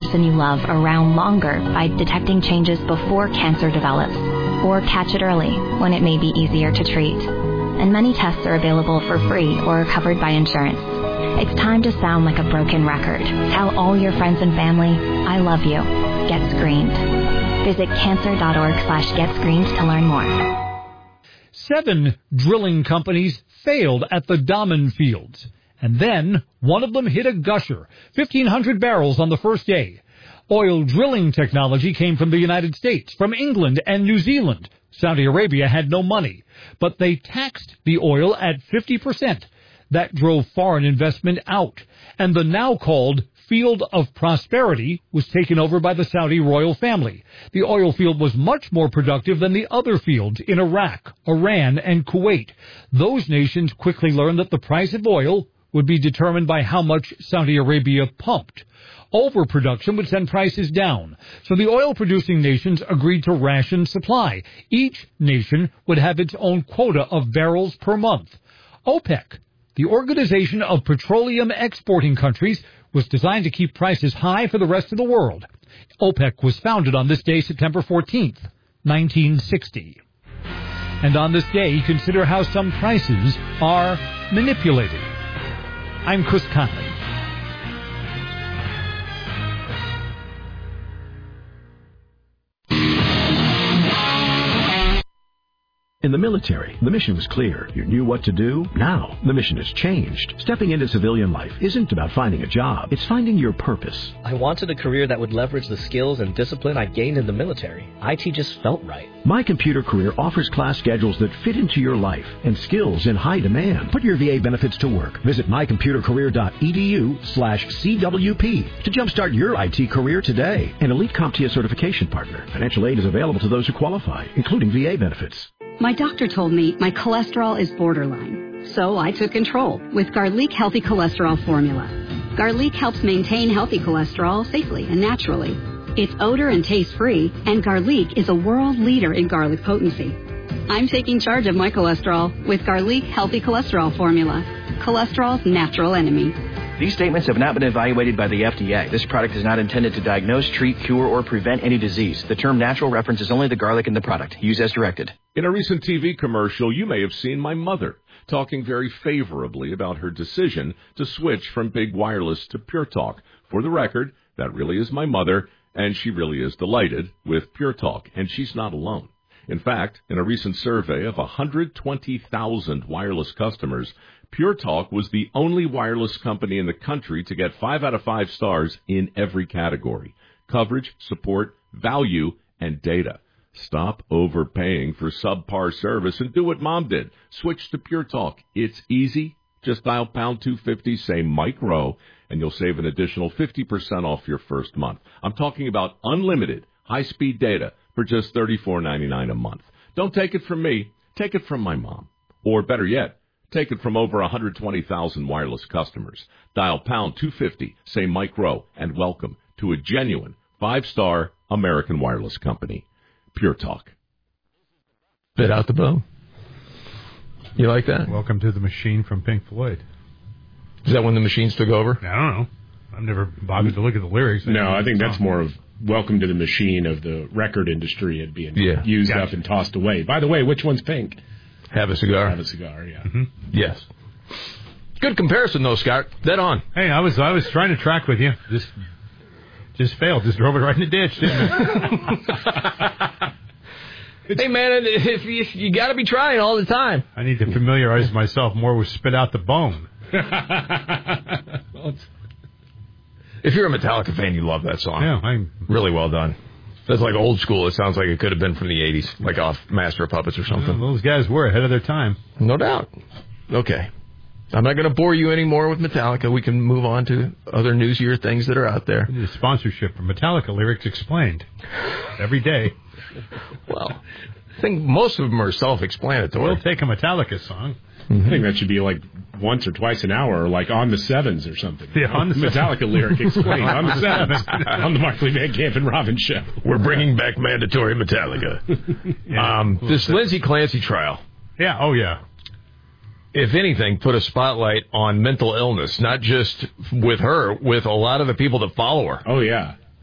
person you love around longer by detecting changes before cancer develops, or catch it early when it may be easier to treat. And many tests are available for free or covered by insurance. It's time to sound like a broken record. Tell all your friends and family, I love you. Get screened. Visit cancer.org/getscreened to learn more. 7 drilling companies failed at the Daman fields. And then one of them hit a gusher, 1,500 barrels on the first day. Oil drilling technology came from the United States, from England and New Zealand. Saudi Arabia had no money, but they taxed the oil at 50%. That drove foreign investment out, and the now called Field of Prosperity was taken over by the Saudi royal family. The oil field was much more productive than the other fields in Iraq, Iran, and Kuwait. Those nations quickly learned that the price of oil would be determined by how much Saudi Arabia pumped. Overproduction would send prices down, so the oil-producing nations agreed to ration supply. Each nation would have its own quota of barrels per month. OPEC, the Organization of Petroleum Exporting Countries, was designed to keep prices high for the rest of the world. OPEC was founded on this day, September 14th, 1960. And on this day, consider how some prices are manipulated. I'm Chris Conley. In the military, the mission was clear. You knew what to do. Now, the mission has changed. Stepping into civilian life isn't about finding a job. It's finding your purpose. I wanted a career that would leverage the skills and discipline I gained in the military. IT just felt right. My Computer Career offers class schedules that fit into your life and skills in high demand. Put your VA benefits to work. Visit mycomputercareer.edu/CWP to jumpstart your IT career today. An elite CompTIA certification partner. Financial aid is available to those who qualify, including VA benefits. My doctor told me my cholesterol is borderline, so I took control with Garlic Healthy Cholesterol Formula. Garlic helps maintain healthy cholesterol safely and naturally. It's odor and taste-free, and Garlic is a world leader in garlic potency. I'm taking charge of my cholesterol with Garlic Healthy Cholesterol Formula, cholesterol's natural enemy. These statements have not been evaluated by the FDA. This product is not intended to diagnose, treat, cure, or prevent any disease. The term natural references only the garlic in the product. Use as directed. In a recent TV commercial, you may have seen my mother talking very favorably about her decision to switch from Big Wireless to Pure Talk. For the record, that really is my mother, and she really is delighted with Pure Talk, and she's not alone. In fact, in a recent survey of 120,000 wireless customers, Pure Talk was the only wireless company in the country to get 5 out of 5 stars in every category: coverage, support, value, and data. Stop overpaying for subpar service and do what Mom did. Switch to Pure Talk. It's easy. Just dial pound 250, say Mike Rowe, and you'll save an additional 50% off your first month. I'm talking about unlimited high-speed data for just $34.99 a month. Don't take it from me. Take it from my mom. Or better yet, take it from over 120,000 wireless customers. Dial pound 250, say Mike Rowe, and welcome to a genuine 5-star American wireless company. Pure Talk. Bit out the bow. You like that? Welcome to the Machine from Pink Floyd. Is that when the Machines took over? I don't know. I've never bothered to look at the lyrics. No, I think that's more of Welcome to the Machine of the record industry and being used up and tossed away. By the way, which one's Pink? Have a cigar. Have a cigar, yeah. Mm-hmm. Yes. Good comparison, though, Scott. Dead on. Hey, I was trying to track with you. Just failed. Just drove it right in the ditch, didn't I? Hey, man, if you got to be trying all the time. I need to familiarize myself more with Spit Out the Bone. If you're a Metallica fan, you love that song. Yeah, I'm really well done. That's like old school. It sounds like it could have been from the 80s, like off Master of Puppets or something. Well, those guys were ahead of their time. No doubt. Okay. I'm not going to bore you anymore with Metallica. We can move on to other newsier things that are out there. We need a sponsorship for Metallica Lyrics Explained. Every day. Well, I think most of them are self-explanatory. We'll take a Metallica song. Mm-hmm. I think that should be like once or twice an hour, or like on the sevens or something. Yeah, on the Metallica Lyric Explained on the sevens on the Markley Van Camp and Robbins show. We're bringing back mandatory Metallica. This Lindsay Clancy trial. Yeah. Oh yeah. If anything, put a spotlight on mental illness, not just with her, with a lot of the people that follow her. Oh, yeah.